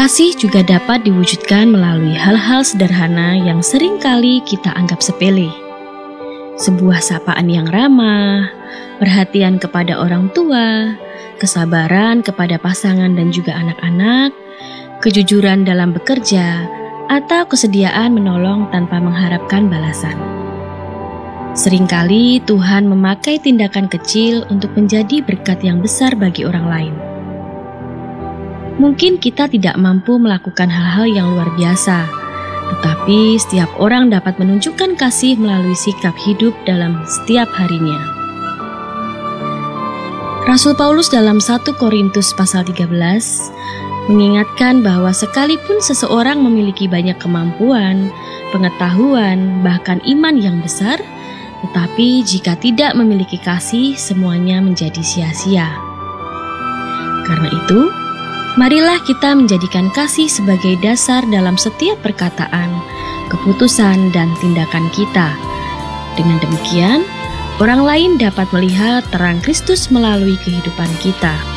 Kasih juga dapat diwujudkan melalui hal-hal sederhana yang seringkali kita anggap sepele. Sebuah sapaan yang ramah, perhatian kepada orang tua, kesabaran kepada pasangan dan juga anak-anak, kejujuran dalam bekerja, atau kesediaan menolong tanpa mengharapkan balasan. Seringkali Tuhan memakai tindakan kecil untuk menjadi berkat yang besar bagi orang lain. Mungkin kita tidak mampu melakukan hal-hal yang luar biasa, tetapi setiap orang dapat menunjukkan kasih melalui sikap hidup dalam setiap harinya. Rasul Paulus dalam 1 Korintus pasal 13 mengingatkan bahwa sekalipun seseorang memiliki banyak kemampuan, pengetahuan, bahkan iman yang besar, tetapi jika tidak memiliki kasih, semuanya menjadi sia-sia. Karena itu, marilah kita menjadikan kasih sebagai dasar dalam setiap perkataan, keputusan, dan tindakan kita. Dengan demikian, orang lain dapat melihat terang Kristus melalui kehidupan kita.